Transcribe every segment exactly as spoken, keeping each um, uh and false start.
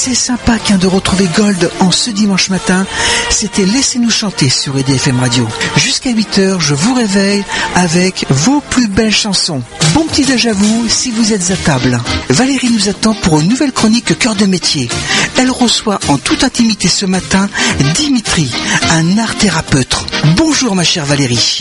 C'est sympa qu'un de retrouver Gold en ce dimanche matin. C'était Laissez-nous chanter sur E D F M Radio. Jusqu'à huit heures, je vous réveille avec vos plus belles chansons. Bon petit déj à vous si vous êtes à table. Valérie nous attend pour une nouvelle chronique Cœur de métier. Elle reçoit en toute intimité ce matin Dimitri, un art thérapeute. Bonjour ma chère Valérie.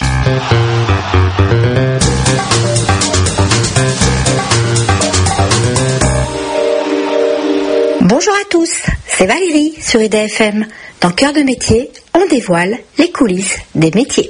Bonjour à tous, c'est Valérie sur E D F M. Dans Cœur de métier, on dévoile les coulisses des métiers.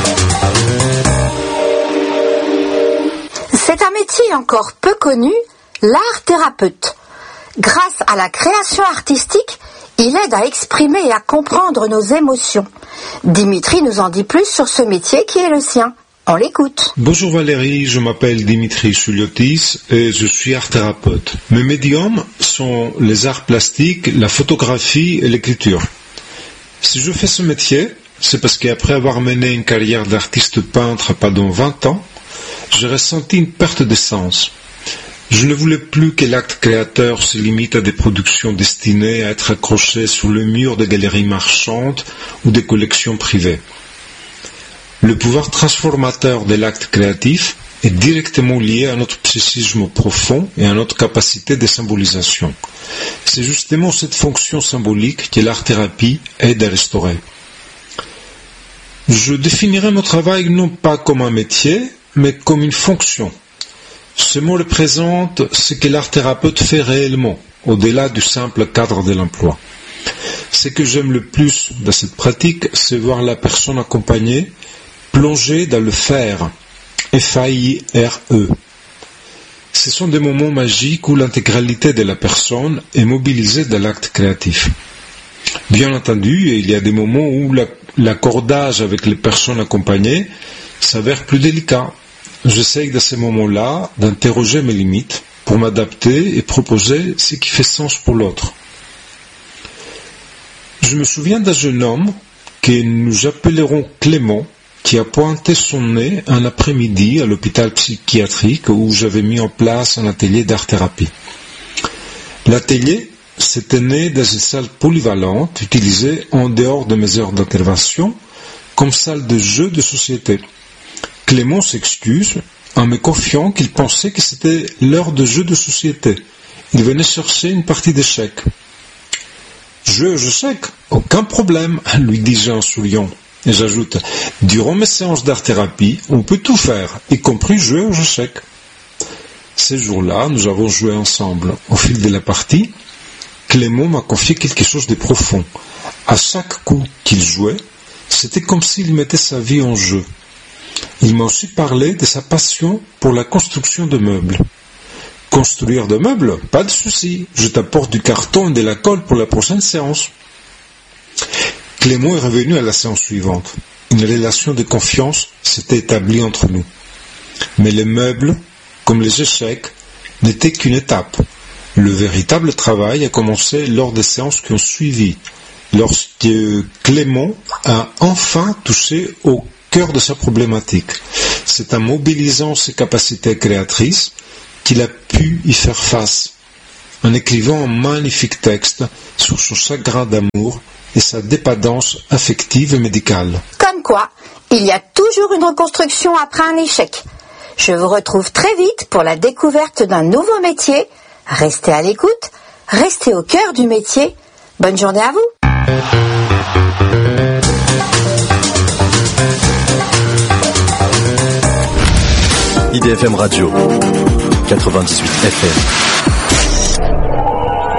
C'est un métier encore peu connu, l'art thérapeute. Grâce à la création artistique, il aide à exprimer et à comprendre nos émotions. Dimitri nous en dit plus sur ce métier qui est le sien. On l'écoute. Bonjour Valérie, je m'appelle Dimitri Souliotis et je suis art thérapeute. Mes médiums sont les arts plastiques, la photographie et l'écriture. Si je fais ce métier, c'est parce qu'après avoir mené une carrière d'artiste peintre pendant vingt ans, j'ai ressenti une perte de sens. Je ne voulais plus que l'acte créateur se limite à des productions destinées à être accrochées sur le mur de galeries marchandes ou des collections privées. Le pouvoir transformateur de l'acte créatif est directement lié à notre psychisme profond et à notre capacité de symbolisation. C'est justement cette fonction symbolique que l'art-thérapie aide à restaurer. Je définirai mon travail non pas comme un métier, mais comme une fonction. Ce mot représente ce que l'art-thérapeute fait réellement, au-delà du simple cadre de l'emploi. Ce que j'aime le plus dans cette pratique, c'est voir la personne accompagnée plonger dans le faire, F A I R E. Ce sont des moments magiques où l'intégralité de la personne est mobilisée dans l'acte créatif. Bien entendu, il y a des moments où la, l'accordage avec les personnes accompagnées s'avère plus délicat. J'essaye dans ces moments-là d'interroger mes limites pour m'adapter et proposer ce qui fait sens pour l'autre. Je me souviens d'un jeune homme que nous appellerons Clément, qui a pointé son nez un après-midi à l'hôpital psychiatrique où j'avais mis en place un atelier d'art-thérapie. L'atelier s'était né dans une salle polyvalente utilisée en dehors de mes heures d'intervention comme salle de jeu de société. Clément s'excuse en me confiant qu'il pensait que c'était l'heure de jeu de société. Il venait chercher une partie d'échecs. « Jeu aux échecs ? Aucun problème, lui dis-je en souriant. Et j'ajoute, durant mes séances d'art-thérapie, on peut tout faire, y compris jouer aux échecs. Ces jours-là, nous avons joué ensemble. Au fil de la partie, Clément m'a confié quelque chose de profond. À chaque coup qu'il jouait, c'était comme s'il mettait sa vie en jeu. Il m'a aussi parlé de sa passion pour la construction de meubles. Construire de meubles? Pas de souci. Je t'apporte du carton et de la colle pour la prochaine séance. Clément est revenu à la séance suivante. Une relation de confiance s'était établie entre nous. Mais les meubles, comme les échecs, n'étaient qu'une étape. Le véritable travail a commencé lors des séances qui ont suivi, lorsque Clément a enfin touché au cœur de sa problématique. C'est en mobilisant ses capacités créatrices qu'il a pu y faire face, en écrivant un magnifique texte sur son chagrin d'amour et sa dépendance affective et médicale. Comme quoi, il y a toujours une reconstruction après un échec. Je vous retrouve très vite pour la découverte d'un nouveau métier. Restez à l'écoute, restez au cœur du métier. Bonne journée à vous. I D F M Radio, quatre-vingt-dix-huit F M.